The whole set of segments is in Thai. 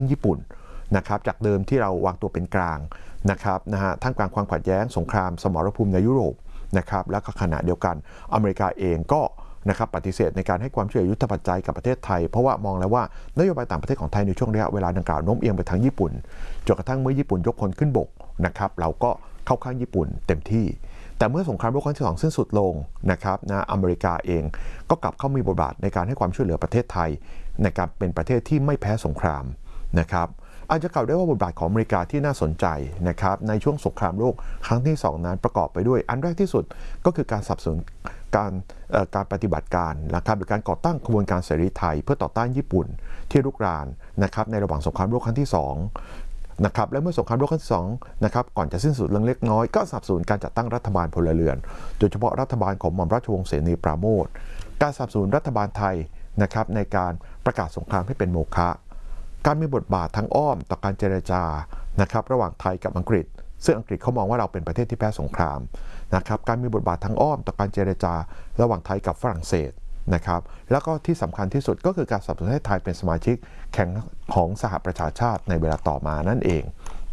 ญี่ปุ่นนะครับจากเดิมที่เราวางตัวเป็นกลางนะครับท่ามกลางความขัดแย้งสงครามสมรภูมิในยุโรปนะครับแล้วก็ขณะเดียวกันอเมริกาเองก็นะครับปฏิเสธในการให้ความช่วยเหลือยุทธปัจจัยกับประเทศไทยเพราะว่ามองแล้วว่านโยบายต่างประเทศของไทยในช่วงระยะเวลาดังกล่าวโน้มเอียงไปทางญี่ปุ่นจนกระทั่งเมื่อญี่ปุ่นยกพลขึ้นบกนะครับเราก็เข้าข้างญี่ปุ่นเต็มที่แต่เมื่อสงครามโลกครั้งที่2สิ้นสุดลงนะครับอเมริกาเองก็กลับเข้ามีบทบาทในการให้ความช่วยเหลือประเทศไทยในการเป็นประเทศที่ไม่แพ้สงครามนะครับอาจจะกล่าวได้ว่าบทบาทของอเมริกาที่น่าสนใจนะครับในช่วงสงครามโลกครั้งที่2นั้นประกอบไปด้วยอันแรกที่สุดก็คือการสนับสนุนการปฏิบัติการนะครับหรือการก่อตั้งขบวนการเสรีไทยเพื่อต่อต้านญี่ปุ่นที่รุกรานนะครับในระหว่างสงครามโลกครั้งที่2นะครับและเมื่อสงครามโลกครั้งที่2นะครับก่อนจะสิ้นสุดลงเล็กน้อยก็สนับสนุนการจัดตั้งรัฐบาลพลเรือนโดยเฉพาะรัฐบาลของหม่อมราชวงศ์เสนีปราโมชการสนับสนุนรัฐบาลไทยนะครับในการประกาศสงครามให้เป็นโมฆะการมีบทบาททางอ้อมต่อการเจรจานะครับระหว่างไทยกับอังกฤษซึ่งอังกฤษเขามองว่าเราเป็นประเทศที่แพ้สงครามนะครับการมีบทบาททางอ้อมต่อการเจรจาระหว่างไทยกับฝรั่งเศสนะครับแล้วก็ที่สำคัญที่สุดก็คือการสนับสนุนให้ไทยเป็นสมาชิกแข็งของสหประชาชาติในเวลาต่อมานั่นเอง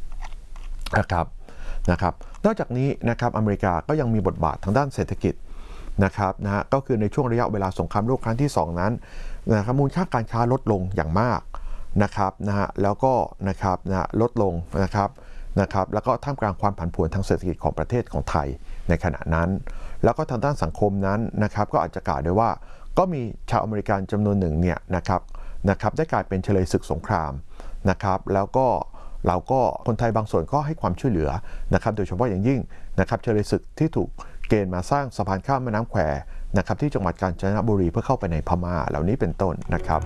นะครับนอกจากนี้นะครับอเมริกาก็ยังมีบทบาททางด้านเศรษฐกิจนะครับก็คือในช่วงระยะเวลาสงครามโลกครั้งที่2นั้นนะครับมูลค่าการค้าลดลงอย่างมากนะครับแล้วก็นะครับลดลงนะครับแล้วก็ท่ามกลางความผันผวนทางเศรษฐกิจของประเทศของไทยในขณะนั้นแล้วก็ทางด้านสังคมนั้นนะครับก็อาจจะกล่าวได้ว่าก็มีชาวอเมริกันจำนวนหนึ่งเนี่ยนะครับได้กลายเป็นเฉลยศึกสงครามนะครับแล้วก็เราก็คนไทยบางส่วนก็ให้ความช่วยเหลือนะครับโดยเฉพาะอย่างยิ่งนะครับเฉลยศึกที่ถูกเกณฑ์มาสร้างสะพานข้ามแม่น้ำแควนะครับที่จังหวัดกาญจนบุรีเพื่อเข้าไปในพม่าเหล่านี้เป็นต้นนะครับ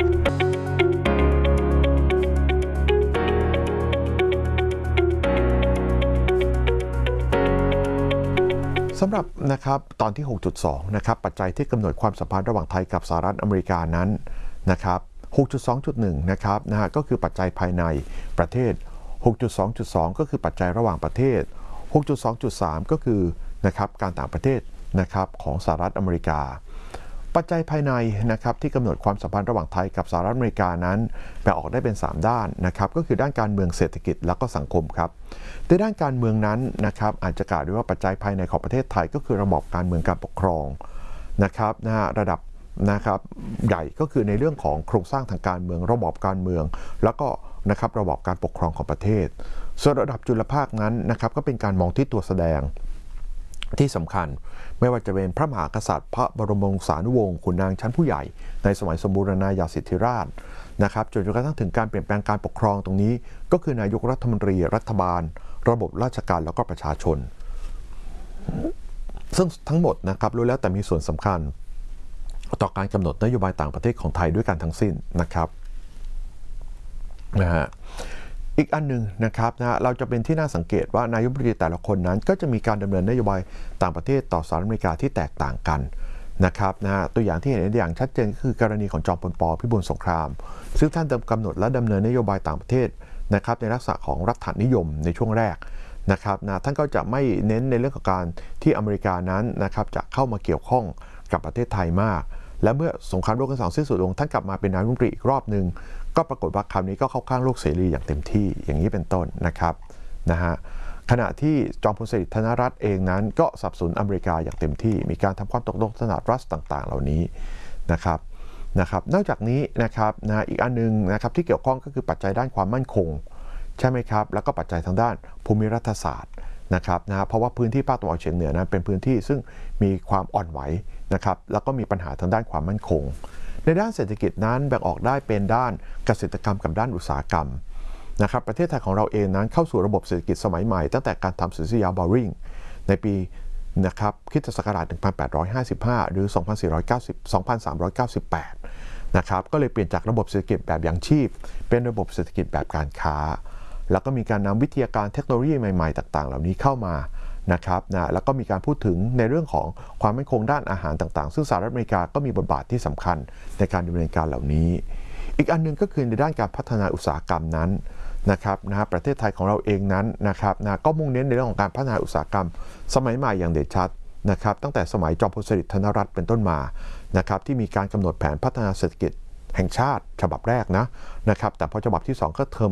สำหรับนะครับตอนที่ 6.2 นะครับปัจจัยที่กำหนดความสัมพันธ์ระหว่างไทยกับสหรัฐอเมริกานั้นนะครับ 6.2.1 นะครับก็คือปัจจัยภายในประเทศ 6.2.2 ก็คือปัจจัยระหว่างประเทศ 6.2.3 ก็คือนะครับการต่างประเทศนะครับของสหรัฐอเมริกาปัจจัยภายในนะครับที่กำหนดความสัมพันธ์ระหว่างไทยกับสหรัฐอเมริกานั้นแบ่งออกได้เป็น3ด้านนะครับก็คือด้านการเมืองเศรษฐกิจและก็สังคมครับในด้านการเมืองนั้นนะครับอาจจะกล่าวได้ว่าปัจจัยภายในของประเทศไทยก็คือระบบการเมืองการปกครองนะครับระดับนะครับใหญ่ก็คือในเรื่องของโครงสร้างทางการเมืองระบบการเมืองแล้วก็นะครับระบบการปกครองของประเทศส่วนระดับจุลภาคนั้นนะครับก็เป็นการมองที่ตัวแสดงที่สำคัญไม่ว่าจะเป็นพระมหากษัตริย์พระบรมวงศานุวงศ์ขุนนางชั้นผู้ใหญ่ในสมัยสมบูรณาญาสิทธิราชนะครับจนกระทั่งถึงการเปลี่ยนแปลงการปกครองตรงนี้ก็คือนายกรัฐมนตรีรัฐบาลระบบราชการแล้วก็ประชาชนซึ่งทั้งหมดนะครับรู้แล้วแต่มีส่วนสำคัญต่อการกำหนดนโยบายต่างประเทศของไทยด้วยกันทั้งสิ้นนะครับอีกอันหนึ่งนะครับเราจะเป็นที่น่าสังเกตว่านายกรัฐมนตรีแต่ละคนนั้นก็จะมีการดำเนินนโยบายต่างประเทศต่อสหรัฐอเมริกาที่แตกต่างกันนะครับตัวอย่างที่เห็นอย่างชัดเจนก็คือกรณีของจอมพลป.พิบูลสงครามซึ่งท่านกำหนดและดำเนินนโยบายต่างประเทศนะครับในลักษณะของรัฐนิยมในช่วงแรกนะครับท่านก็จะไม่เน้นในเรื่องของการที่อเมริกานั้นนะครับจะเข้ามาเกี่ยวข้องกับประเทศไทยมากและเมื่อสงครามโลกครั้งที่2สิ้นสุดลงท่านกลับมาเป็นนายกรัฐมนตรีอีกรอบนึงก็ปรากฏว่าคราวนี้ก็เข้าข้างโลกเสรีอย่างเต็มที่อย่างนี้เป็นต้นนะครับขณะที่จอมพลสฤษดิ์ธนรัตน์เองนั้นก็สนับสนุนอเมริกาอย่างเต็มที่มีการทำความตกลงสนธิรัฐต่างๆเหล่านี้นะครับนอกจากนี้นะครับอีกอันนึงนะครับที่เกี่ยวข้องก็คือปัจจัยด้านความมั่นคงใช่ไหมครับแล้วก็ปัจจัยทางด้านภูมิรัฐศาสตร์นะครับเพราะว่าพื้นที่ภาคตะวันออกเฉียงเหนือนั้นเป็นพื้นที่ซึ่งมีความอ่อนไหวนะครับแล้วก็มีปัญหาทางด้านความมั่นคงในด้านเศรษฐกิจนั้นแบ่งออกได้เป็นด้านเกษตรกรรมกับด้านอุตสาหกรรมนะครับประเทศไทยของเราเองนั้นเข้าสู่ระบบเศรษฐกิจสมัยใหม่ตั้งแต่การทำสุริยาบอริงในปีนะครับคริสตศักราช 1855 หรือ 2398 นะครับก็เลยเปลี่ยนจากระบบเศรษฐกิจแบบยังชีพเป็นระบบเศรษฐกิจแบบการค้าแล้วก็มีการนำวิทยาการเทคโนโลยีใหม่ๆต่างๆเหล่านี้เข้ามานะครับแล้วก็มีการพูดถึงในเรื่องของความมั่นคงด้านอาหารต่างๆซึ่งสหรัฐอเมริกาก็มีบทบาทที่สำคัญในการดำเนินการเหล่านี้อีกอันนึงก็คือในด้านการพัฒนาอุตสาหกรรมนั้นนะครับประเทศไทยของเราเองนั้นนะครับก็มุ่งเน้นในเรื่องของการพัฒนาอุตสาหกรรมสมัยใหม่อย่างเด่นชัดนะครับตั้งแต่สมัยจอมพลสฤษดิ์ธนรัตน์เป็นต้นมานะครับที่มีการกำหนดแผนพัฒนาเศรษฐกิจแห่งชาติฉบับแรกนะครับแต่พอฉบับที่2ก็เทอม